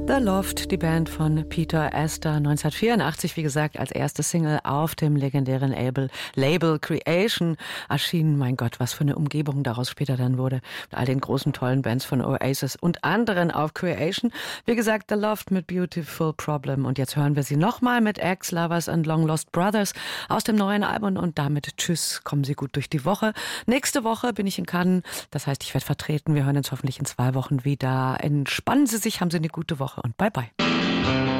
The Loft, die Band von Peter Astor, 1984, wie gesagt, als erste Single auf dem legendären Label Creation erschienen. Mein Gott, was für eine Umgebung daraus später dann wurde. Mit all den großen, tollen Bands von Oasis und anderen auf Creation. Wie gesagt, The Loft mit Beautiful Problem. Und jetzt hören wir sie nochmal mit Ex-Lovers and Long Lost Brothers aus dem neuen Album. Und damit tschüss, kommen Sie gut durch die Woche. Nächste Woche bin ich in Cannes. Das heißt, ich werde vertreten. Wir hören uns hoffentlich in 2 Wochen wieder. Entspannen Sie sich, haben Sie eine gute Woche und bye bye.